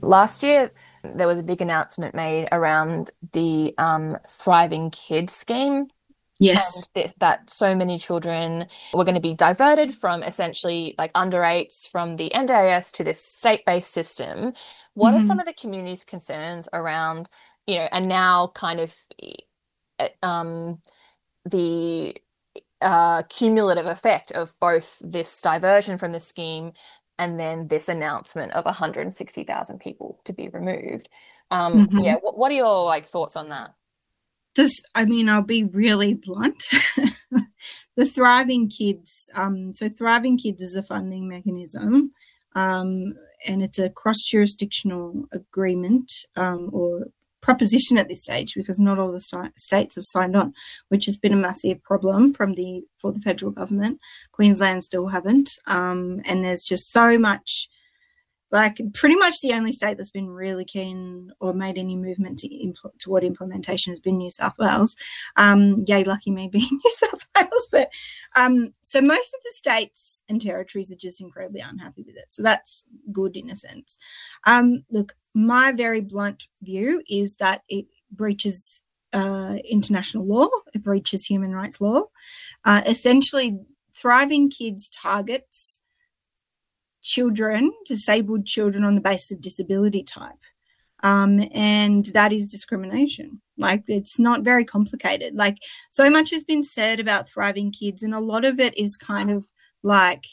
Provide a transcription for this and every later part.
Last year, there was a big announcement made around the Thriving Kids scheme, and Yes. that so many children were going to be diverted from essentially like under eights from the NDIS to this state-based system. What are some Hmm. of the community's concerns around, and now kind of um, the cumulative effect of both this diversion from the scheme and then this announcement of 160,000 people to be removed. Yeah, Hmm. what are your like thoughts on that? I'll be really blunt. The Thriving Kids, so Thriving Kids is a funding mechanism, um, and it's a cross-jurisdictional agreement, or proposition at this stage because not all the states have signed on, which has been a massive problem for the federal government. Queensland still haven't, and there's just so much. Like pretty much the only state that's been really keen or made any movement toward implementation has been New South Wales. Yay, lucky me being New South Wales. But so most of the states and territories are just incredibly unhappy with it. So that's good in a sense. Look, my very blunt view is that it breaches international law, it breaches human rights law. Essentially, Thriving Kids targets children, disabled children, on the basis of disability type. And that is discrimination. Like, it's not very complicated. Like, so much has been said about Thriving Kids, and a lot of it is kind of like,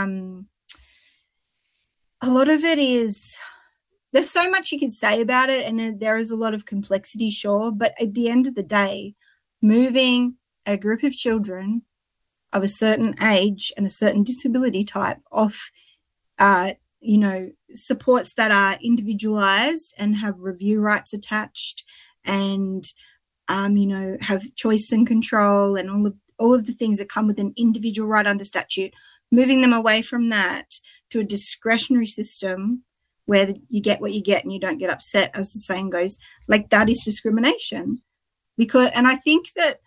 a lot of it is, there's so much you could say about it, and there is a lot of complexity, sure. But at the end of the day, moving a group of children of a certain age and a certain disability type off uh, supports that are individualized and have review rights attached, and have choice and control and all of the things that come with an individual right under statute. Moving them away from that to a discretionary system where you get what you get and you don't get upset, as the saying goes, like that is discrimination. And I think that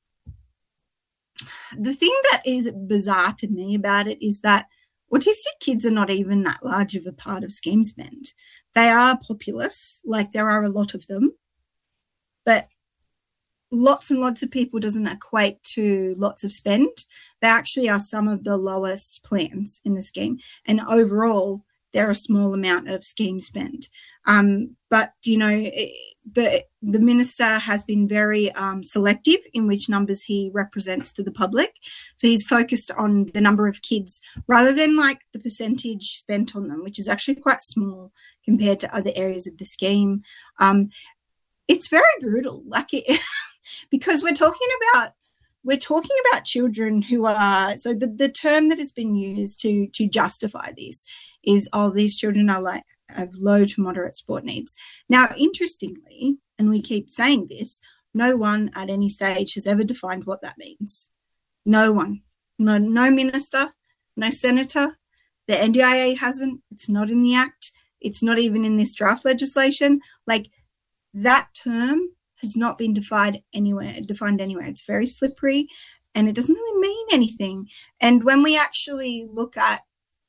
the thing that is bizarre to me about it is that autistic kids are not even that large of a part of scheme spend. They are populous, like there are a lot of them, but lots and lots of people doesn't equate to lots of spend. They actually are some of the lowest plans in the scheme. And overall, they're a small amount of scheme spend. But, the minister has been very selective in which numbers he represents to the public. So he's focused on the number of kids rather than like the percentage spent on them, which is actually quite small compared to other areas of the scheme. It's very brutal, because we're talking about children who are, so the term that has been used to justify this is, oh, these children are like have low to moderate sport needs. Now, interestingly, and we keep saying this, no one at any stage has ever defined what that means. No one, no minister, no senator. The NDIA hasn't. It's not in the act. It's not even in this draft legislation. Like, that term has not been defined anywhere. It's very slippery and it doesn't really mean anything. And when we actually look at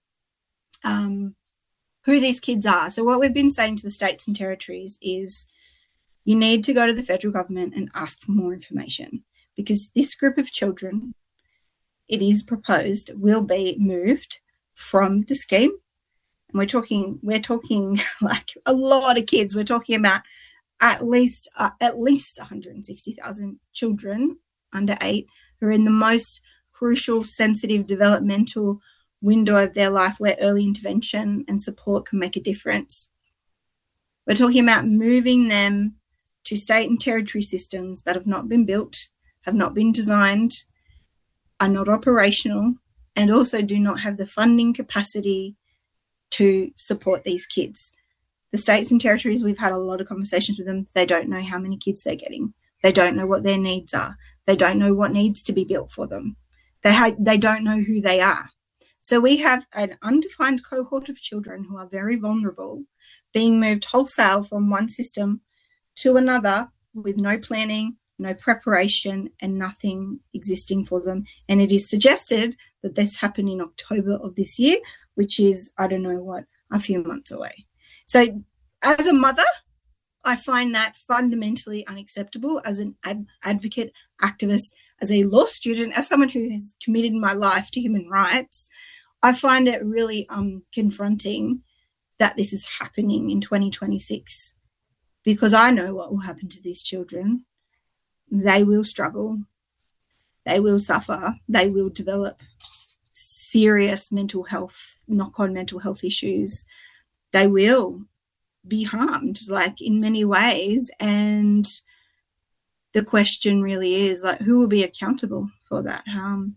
who these kids are, so what we've been saying to the states and territories is you need to go to the federal government and ask for more information, because this group of children, it is proposed, will be moved from the scheme. And we're talking like a lot of kids. We're talking about at least 160,000 children under 8 who are in the most crucial, sensitive developmental window of their life where early intervention and support can make a difference. We're talking about moving them to state and territory systems that have not been built, have not been designed, are not operational, and also do not have the funding capacity to support these kids. The states and territories, we've had a lot of conversations with them. They don't know how many kids they're getting. They don't know what their needs are. They don't know what needs to be built for them. They don't know who they are. So we have an undefined cohort of children who are very vulnerable being moved wholesale from one system to another with no planning, no preparation, and nothing existing for them. And it is suggested that this happened in October of this year, which is, I don't know what, a few months away. So as a mother, I find that fundamentally unacceptable. As an advocate, activist, as a law student, as someone who has committed my life to human rights, I find it really confronting that this is happening in 2026, because I know what will happen to these children. They will struggle. They will suffer. They will develop serious mental health, knock-on mental health issues. They will be harmed, like, in many ways. And the question really is, like, who will be accountable for that harm?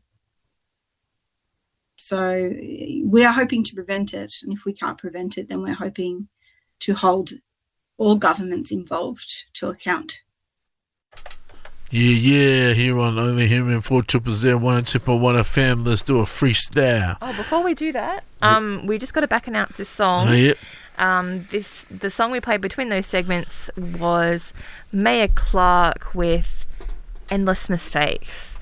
So we are hoping to prevent it. And if we can't prevent it, then we're hoping to hold all governments involved to account. Yeah, here on Only Human 400 102.1 FM. Let's do a freestyle. Oh, before we do that, we just got to back announce this song. Yep. The song we played between those segments was Maya Clark with Endless Mistakes.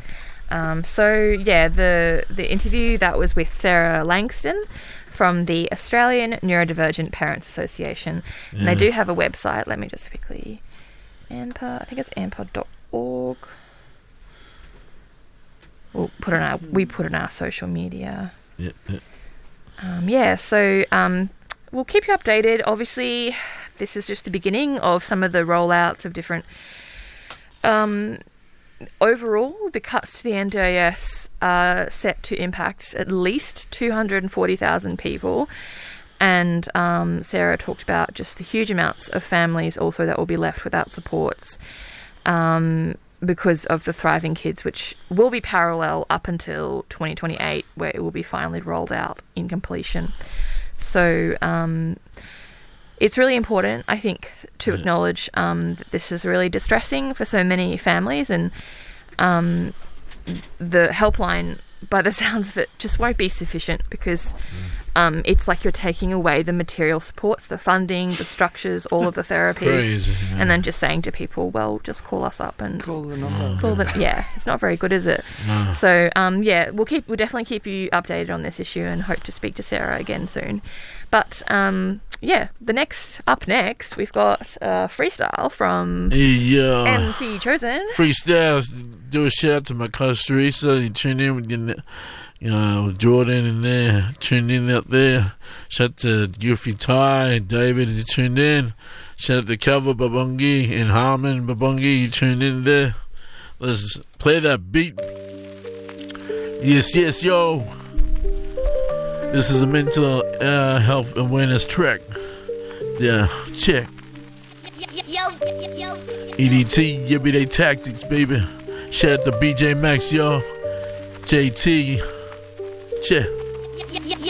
The interview that was with Sarah Langston from the Australian Neurodivergent Parents Association. Yeah. And they do have a website. Let me just quickly... ANPA, I think it's anpa.org. We put on our social media. We'll keep you updated. Obviously, this is just the beginning of some of the rollouts of different... overall, the cuts to the NDIS are set to impact at least 240,000 people. And Sarah talked about just the huge amounts of families also that will be left without supports because of the Thriving Kids, which will be parallel up until 2028, where it will be finally rolled out in completion. So it's really important, I think, to acknowledge that this is really distressing for so many families, and the helpline, by the sounds of it, just won't be sufficient, because it's like you're taking away the material supports, the funding, the structures, all of the therapies, Crazy, and then just saying to people, well, just call us up and call the number. It's not very good, is it? No. So we'll definitely keep you updated on this issue and hope to speak to Sarah again soon. But up next we've got freestyle from MC Chosen. Freestyle. Do a shout out to my cousin Teresa. You tune in with Jordan in there. Tuned in out there. Shout out to Yuffie Ty, David, you tuned in. Shout out to Calva Babungi and Harmon Babungi. You tuned in there. Let's play that beat. Yes, yo. This is a mental health awareness track. Yeah, check. EDT, everyday tactics, baby. Shout out to BJ Max, yo. JT, check.